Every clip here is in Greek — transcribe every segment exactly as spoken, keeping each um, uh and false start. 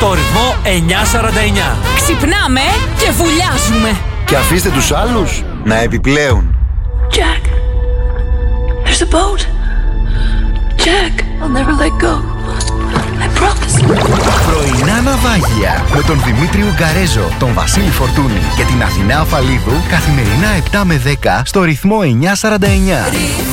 στο ρυθμό εννιά σαράντα εννιά. Ξυπνάμε και βουλιάζουμε. Και αφήστε τους άλλους να επιπλέουν. Jack, there's a boat. Jack, I'll never let go. I promise. Πρωινά ναυάγια με τον Δημήτρη Ουγκαρέζο, τον Βασίλη Φορτούνη και την Αθηνά Αφαλίδου καθημερινά επτά με δέκα στο ρυθμό εννιά σαράντα εννιά.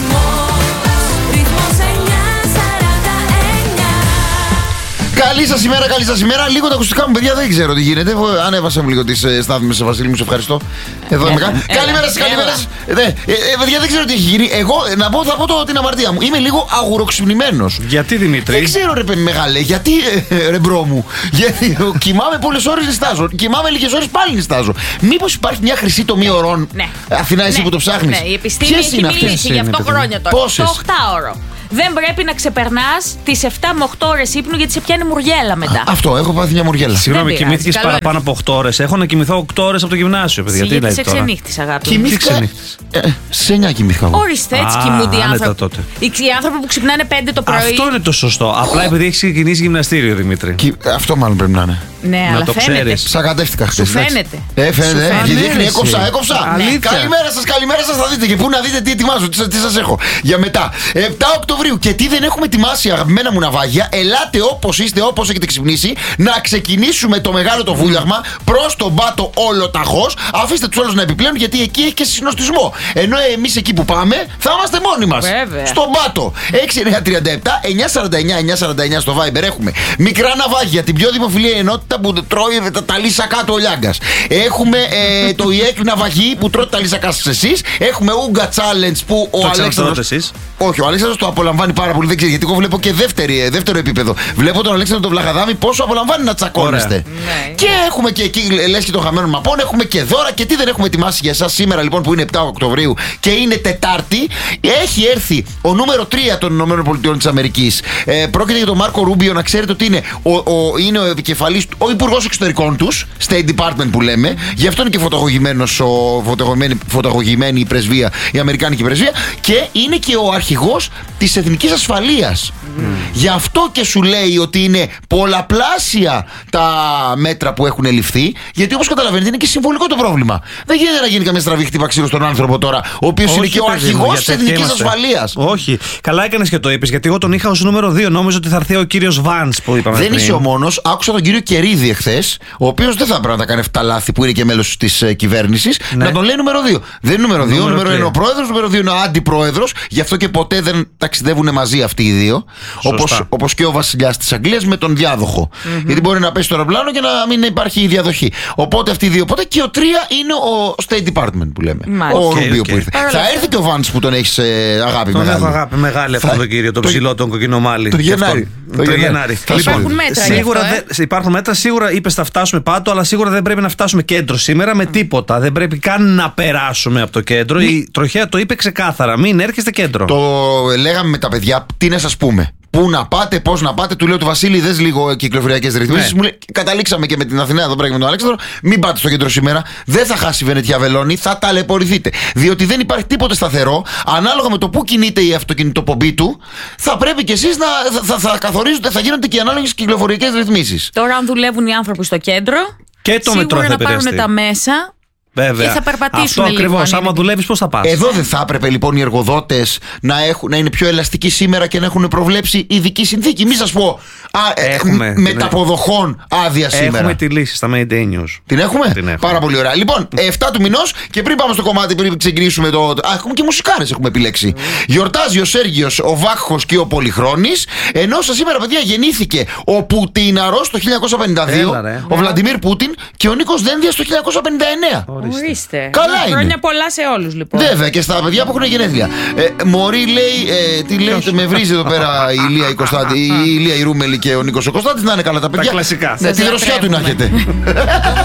Καλή σας ημέρα, καλή σας ημέρα. Λίγο τα ακουστικά μου, παιδιά, δεν ξέρω τι γίνεται. Ανέβασα μου λίγο τις ε, στάθμες, Βασίλη μου, σε ευχαριστώ. Εδώ είμαι. Καλημέρα σας, καλημέρα σας. Παιδιά, δεν ξέρω τι έχει γίνει. Εγώ να πω, θα πω το, την αμαρτία μου. Είμαι λίγο αγουροξυπνημένος. Γιατί, Δημήτρη? Δεν ξέρω, ρε μεγάλε, γιατί ε, ρε μπρο μου. Γιατί κοιμάμαι πολλές ώρες, νηστάζω. Κοιμάμαι λίγες ώρες, πάλι νηστάζω. Μήπως υπάρχει μια χρυσή τομή ωρών? Ναι. Αθηνά, εσύ Ναι. που το ψάχνεις. Ναι, η επιστήμη έχει μιλήσει γι' αυτό χρόνια τώρα. Πόσες? Το οκτάωρο. Δεν πρέπει να ξεπερνάς τις επτά με οκτώ ώρες ύπνου, γιατί σε πιάνει μουριέλα μετά. Α, αυτό, έχω πάθει μια μουριέλα. Συγγνώμη, κοιμήθηκες παραπάνω από οκτώ ώρες. Έχω να κοιμηθώ οκτώ ώρες από το γυμνάσιο, παιδιά. Τι Γιατί σε λέτε τώρα? ξενύχτης, αγάπη μου. Κοιμήθηκα. Ε, σε εννιά κοιμήθηκα εγώ. Ορίστε, έτσι Α, κοιμούνται οι άνετα άνθρωποι. τότε. Οι οι άνθρωποι που ξυπνάνε πέντε το πρωί. Αυτό είναι το σωστό. Απλά επειδή έχεις ξεκινήσει γυμναστήριο, Δημήτρη. Κι- Αυτό μάλλον πρέπει να είναι. Ναι, Να αλλά το φαίνεται. ξέρεις. Ψακατεύτηκα χθες. Σου εντάξει. φαίνεται. Ε, φαίνεται. Σου ε, φαίνεται. δείχνει, Ναι, έκοψα, εσύ. έκοψα. Αλήθεια. Καλημέρα σας, καλημέρα σας. Θα δείτε και πού να δείτε τι ετοιμάζω, τι, τι σας έχω. Για μετά. επτά Οκτωβρίου. Και τι δεν έχουμε ετοιμάσει, αγαπημένα μου ναυάγια. Ελάτε όπως είστε, όπως έχετε ξυπνήσει. Να ξεκινήσουμε το μεγάλο το βούλιαγμα προς τον πάτο όλο ταχώς. Αφήστε τους όλους να επιπλέουν, γιατί εκεί έχει και συνοστισμό. Ενώ εμείς εκεί που πάμε θα είμαστε μόνοι μας. Βέβαια. Στον πάτο. έξι εννιά τριάντα επτά εννιά σαράντα εννιά εννιά σαράντα εννιά στο Viber έχουμε μικρά ναυάγια, την πιο δημοφιλή ενότητα που τρώει τα, τα λύσα κάτω ο Λιάγκας. Έχουμε ε, το ΙΕΚ ναυαγή που τρώει τα λύσα κάτω εσείς. Έχουμε Ούγκα Challenge που ο Το Αλέξανδρος. ξανατρώτε εσείς? Όχι, ο Αλέξανδρος το απολαμβάνει πάρα πολύ. Δεν ξέρω γιατί εγώ βλέπω και δεύτερη, ε, δεύτερο επίπεδο. Βλέπω τον Αλέξανδρο τον Βλαχαδάμι πόσο απολαμβάνει να τσακώνεστε. Ναι. Και έχουμε και εκεί, λες και των χαμένων μαπών, έχουμε και δώρα. Και τι δεν έχουμε ετοιμάσει για εσάς σήμερα, λοιπόν, που είναι επτά Οκτωβρίου και είναι Τετάρτη. Έχει έρθει ο νούμερο τρία των ΗΠΑ της Αμερικής. Ε, πρόκειται για τον Μάρκο Ρούμπιο, να ξέρετε ότι είναι ο, ο, είναι ο επικεφαλής, ο υπουργός εξωτερικών τους, State Department που λέμε. Γι' αυτό είναι και φωτογωγημένος, ο, φωτογωγημένη, φωτογωγημένη η πρεσβεία, η Αμερικάνικη πρεσβεία. Και είναι και ο αρχηγός της εθνικής ασφαλείας. Mm. Γι' αυτό και σου λέει ότι είναι πολλαπλάσια τα μέτρα που έχουν ληφθεί, γιατί όπως καταλαβαίνετε είναι και συμβολικό το πρόβλημα. Δεν γίνεται να γίνει καμία στραβή χτύπα ξύλου στον άνθρωπο τώρα, ο οποίος είναι και ο αρχηγός της εθνικής ασφαλείας. Όχι. Καλά έκανες και το είπες, γιατί εγώ τον είχα ως νούμερο δύο. Νόμιζα ότι θα έρθει ο κύριος Βάνς που είπαμε. Δεν πριν. είσαι ο μόνος. Άκουσα τον κύριο Κερίδη εχθές, ο οποίος δεν θα πρέπει να τα κάνει αυτά τα λάθη, που είναι και μέλος της ε, κυβέρνησης, Ναι. να τον λέει νούμερο δύο. Δεν είναι νούμερο δύο. Νούμερο Νούμερο ένα είναι ο τρία. πρόεδρος, νούμερο δύο είναι ο αντιπρόεδρος. Γι' αυτό και ποτέ δεν ταξιδεύουν μαζί αυτοί οι δύο. Όπως, όπως και ο βασιλιάς της Αγγλίας με τον διάδοχο. Mm-hmm. Γιατί μπορεί να πέσει στο αεροπλάνο και να μην υπάρχει η διαδοχή. Οπότε αυτοί οι δύο. Οπότε και ο τρία είναι ο State Department που λέμε. Μάλιστα. Ο Okay, Ρούμπιο okay. που ήρθε. Θα έρθει και ο Βάνς που τον έχεις ε, αγάπη Τον μεγάλη. έχω αγάπη μεγάλη αυτόν τον κύριο, τον το- ψηλό, τον κοκκινομάλι. το Και Γενάρη. αυτόν. Το Γενάρη. Θα υπάρχουν μέτρα γι' σίγουρα αυτό, ε. δεν- υπάρχουν μέτρα, σίγουρα είπες θα φτάσουμε πάτο, αλλά σίγουρα δεν πρέπει να φτάσουμε κέντρο σήμερα με τίποτα. Δεν πρέπει καν να περάσουμε από το κέντρο. Η τροχέα το είπε ξεκάθαρα. Μην έρχεστε κέντρο. Το λέγαμε με τα παιδιά, τι να σας πούμε. Πού να πάτε, πώς να πάτε. Του λέω του Βασίλη, δες λίγο κυκλοφοριακές ρυθμίσεις. Ναι. Μου λέει, καταλήξαμε και με την Αθηνά εδώ πέρα και με τον Αλέξανδρο. Μην πάτε στο κέντρο σήμερα. Δεν θα χάσει η Βενετιά Βελώνη, θα ταλαιπωρηθείτε. Διότι δεν υπάρχει τίποτε σταθερό. Ανάλογα με το πού κινείται η αυτοκινητοπομπή του, θα πρέπει κι εσείς να θα, θα, θα καθορίζονται, θα γίνονται και οι ανάλογες κυκλοφοριακές ρυθμίσεις. Τώρα, αν δουλεύουν οι άνθρωποι στο κέντρο, Και το μετρό σίγουρα θα να πάρουν επηρεαστεί. τα μέσα. Βέβαια. Και θα περπατήσουν Αυτό λίγο, ακριβώς. αν Άμα είναι. δουλεύεις, πώς θα πας. Εδώ δεν θα έπρεπε λοιπόν οι εργοδότες να, έχουν, να είναι πιο ελαστικοί σήμερα και να έχουν προβλέψει ειδική συνθήκη. Μη σας πω α, ε, Έχουμε. μεταποδοχών άδεια σήμερα. Έχουμε τη λύση στα Mayday News. Την έχουμε? Την έχουμε. Πάρα πολύ ωραία. Λοιπόν, επτά του μηνός και πριν πάμε στο κομμάτι, πριν ξεκινήσουμε το. Α, έχουμε και μουσικάρες έχουμε επιλέξει. Γιορτάζει ο Σέργιος, ο Βάχος και ο Πολυχρόνης. Ενώ σας σήμερα, παιδιά, γεννήθηκε ο Πουτίναρος το χίλια εννιακόσια πενήντα δύο, Έλα, ρε. ο Βλαντιμίρ Πούτιν και ο Νίκος Δένδιας το χίλια εννιακόσια πενήντα εννέα. Ορίστε. Καλά είναι. Χρόνια πολλά σε όλους, λοιπόν. Βέβαια και στα παιδιά που έχουν γενέθλια. Ε, Μωρή λέει, ε, τι λέει, με βρίζει εδώ πέρα η Ηλία η, Κωνστάντη, η Ηλία η Ρούμελη και ο Νίκος ο Κωνστάντης. Να είναι καλά τα παιδιά. κλασικά. Ναι, Σας τη δροσιά του να λατρεύουμε. έχετε.